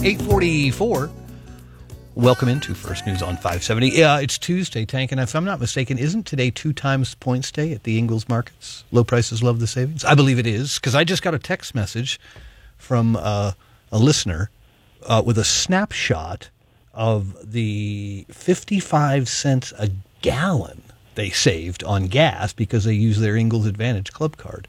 8:44. Welcome into First News on 570. It's Tuesday, Tank, and if I'm not mistaken, isn't today 2 times points day at the Ingles markets? Low prices, love the savings. I believe it is, because I just got a text message from a listener with a snapshot of the 55 cents a gallon they saved on gas because they use their Ingles Advantage Club card.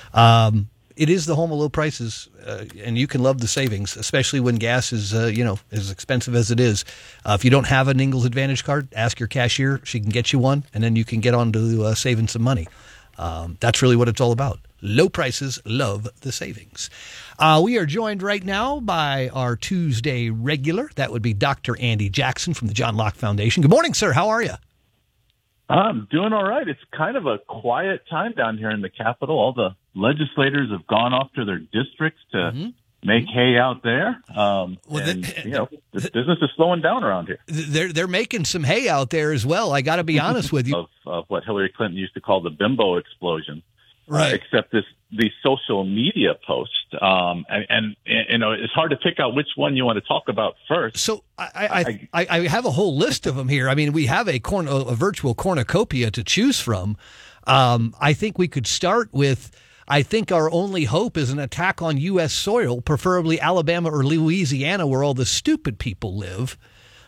It is the home of low prices, and you can love the savings, especially when gas is, as expensive as it is. If you don't have an Ingles Advantage card, ask your cashier. She can get you one, and then you can get on to saving some money. That's really what it's all about. Low prices, love the savings. We are joined right now by our Tuesday regular. That would be Dr. Andy Jackson from the John Locke Foundation. Good morning, sir. How are you? I'm doing all right. It's kind of a quiet time down here in the Capitol. All the legislators have gone off to their districts to make hay out there. The business is slowing down around here. They're making some hay out there as well. I got to be honest with you. Of what Hillary Clinton used to call the bimbo explosion. Right. Except the social media post. And it's hard to pick out which one you want to talk about first. So I have a whole list of them here. I mean, we have a virtual cornucopia to choose from. I think we could start with, I think our only hope is an attack on U.S. soil, preferably Alabama or Louisiana, where all the stupid people live.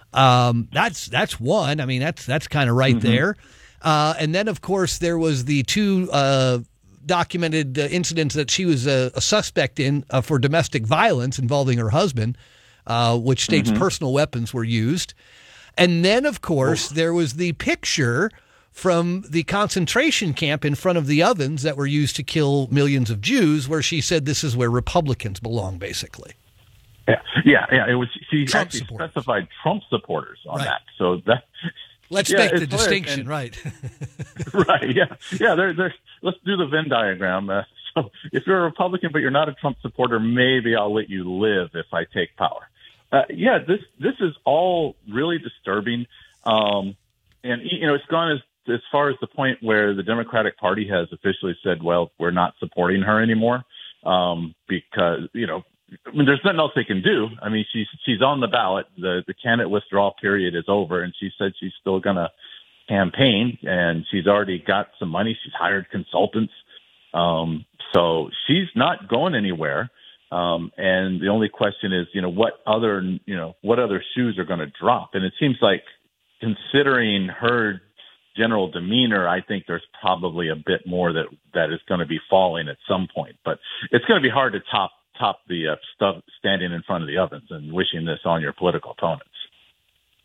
That's one. I mean, that's kind of right there. And then, of course, there was the two documented incidents that she was a suspect in for domestic violence involving her husband, which states personal weapons were used. And then, of course, there was the picture from the concentration camp in front of the ovens that were used to kill millions of Jews, where she said this is where Republicans belong, basically. Yeah. It was. She actually specified Trump supporters on that. So that. Let's make the distinction, right? Right. Yeah. Let's do the Venn diagram. So if you're a Republican but you're not a Trump supporter, maybe I'll let you live if I take power. This is all really disturbing, and it's gone as far as the point where the Democratic Party has officially said, well, we're not supporting her anymore, because there's nothing else they can do. I mean, she's on the ballot. The candidate withdrawal period is over, and she said she's still going to campaign, and she's already got some money. She's hired consultants. So she's not going anywhere. And the only question is, what other shoes are going to drop? And it seems like, considering her general demeanor, I think there's probably a bit more that is going to be falling at some point. But it's going to be hard to top the stuff standing in front of the ovens and wishing this on your political opponents.